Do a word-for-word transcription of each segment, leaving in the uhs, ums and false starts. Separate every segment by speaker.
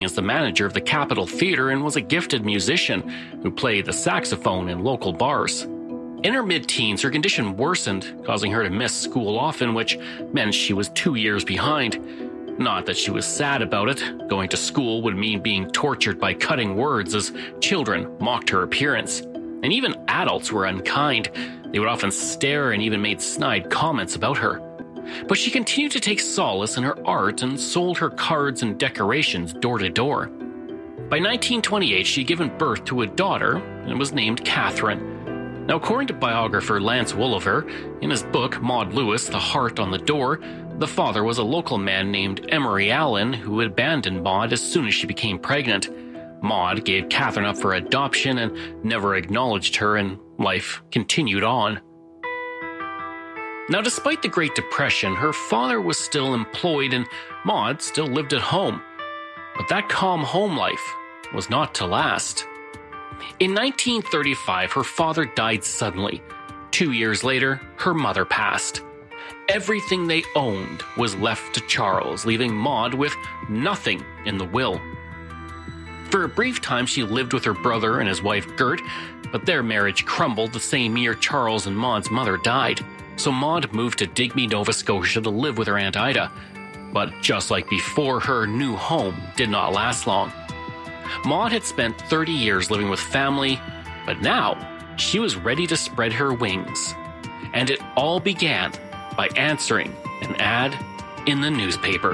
Speaker 1: as the manager of the Capitol Theatre and was a gifted musician who played the saxophone in local bars. In her mid-teens, her condition worsened, causing her to miss school often, which meant she was two years behind. Not that she was sad about it. Going to school would mean being tortured by cutting words as children mocked her appearance. And even adults were unkind. They would often stare and even made snide comments about her. But she continued to take solace in her art and sold her cards and decorations door to door. By nineteen twenty-eight, she had given birth to a daughter and was named Catherine. Now, according to biographer Lance Wolliver, in his book Maud Lewis, The Heart on the Door, the father was a local man named Emery Allen who had abandoned Maud as soon as she became pregnant. Maud gave Catherine up for adoption and never acknowledged her, and life continued on. Now, despite the Great Depression, her father was still employed and Maud still lived at home. But that calm home life was not to last. In nineteen thirty-five, her father died suddenly. Two years later, her mother passed. Everything they owned was left to Charles, leaving Maud with nothing in the will. For a brief time, she lived with her brother and his wife Gert, but their marriage crumbled the same year Charles and Maud's mother died. So Maud moved to Digby, Nova Scotia to live with her Aunt Ida. But just like before, her new home did not last long. Maud had spent thirty years living with family, but now she was ready to spread her wings. And it all began by answering an ad in the newspaper.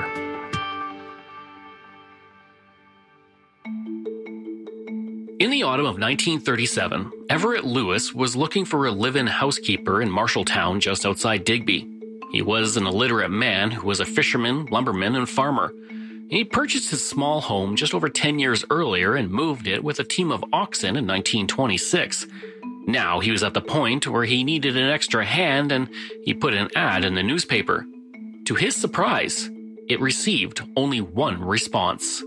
Speaker 1: In the autumn of nineteen thirty-seven, Everett Lewis was looking for a live-in housekeeper in Marshalltown just outside Digby. He was an illiterate man who was a fisherman, lumberman, and farmer. He purchased his small home just over ten years earlier and moved it with a team of oxen in nineteen twenty-six. Now he was at the point where he needed an extra hand, and he put an ad in the newspaper. To his surprise, it received only one response.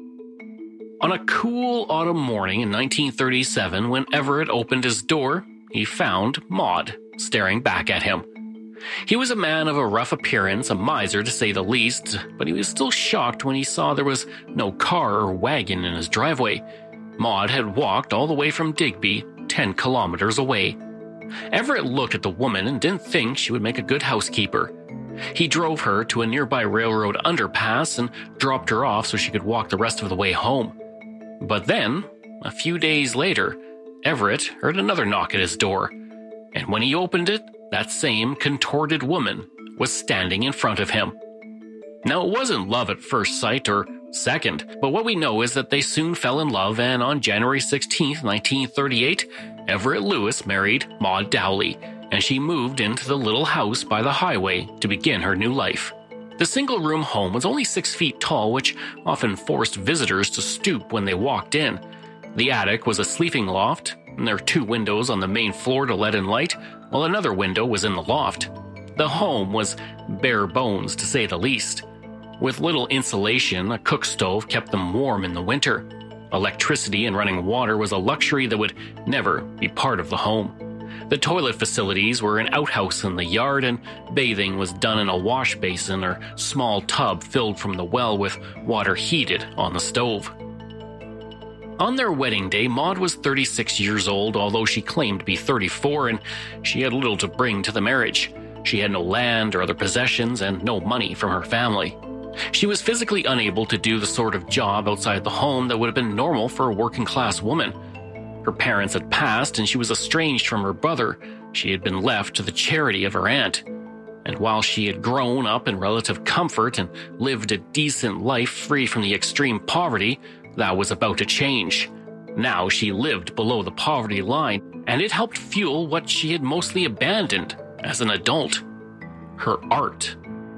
Speaker 1: On a cool autumn morning in nineteen thirty-seven, when Everett opened his door, he found Maud staring back at him. He was a man of a rough appearance, a miser to say the least, but he was still shocked when he saw there was no car or wagon in his driveway. Maud had walked all the way from Digby, ten kilometers away. Everett looked at the woman and didn't think she would make a good housekeeper. He drove her to a nearby railroad underpass and dropped her off so she could walk the rest of the way home. But then, a few days later, Everett heard another knock at his door, and when he opened it, that same contorted woman was standing in front of him. Now, it wasn't love at first sight or second, but what we know is that they soon fell in love, and on January sixteenth, nineteen thirty-eight, Everett Lewis married Maud Dowley, and she moved into the little house by the highway to begin her new life. The single-room home was only six feet tall, which often forced visitors to stoop when they walked in. The attic was a sleeping loft, and there were two windows on the main floor to let in light, while another window was in the loft. The home was bare bones, to say the least. With little insulation, a cook stove kept them warm in the winter. Electricity and running water was a luxury that would never be part of the home. The toilet facilities were an outhouse in the yard, and bathing was done in a wash basin or small tub filled from the well with water heated on the stove. On their wedding day, Maud was thirty-six years old, although she claimed to be thirty-four, and she had little to bring to the marriage. She had no land or other possessions and no money from her family. She was physically unable to do the sort of job outside the home that would have been normal for a working-class woman. Her parents had passed, and she was estranged from her brother. She had been left to the charity of her aunt. And while she had grown up in relative comfort and lived a decent life free from the extreme poverty, that was about to change. Now she lived below the poverty line, and it helped fuel what she had mostly abandoned as an adult: her art.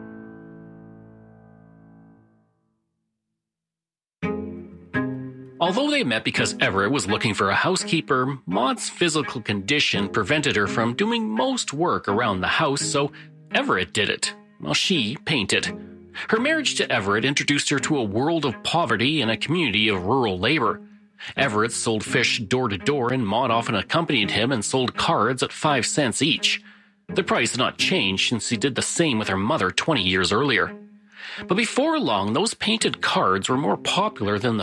Speaker 1: Although they met because Everett was looking for a housekeeper, Maud's physical condition prevented her from doing most work around the house, so Everett did it, while she painted. Her marriage to Everett introduced her to a world of poverty and a community of rural labor. Everett sold fish door to door, and Maud often accompanied him and sold cards at five cents each. The price had not changed since he did the same with her mother twenty years earlier. But before long, those painted cards were more popular than the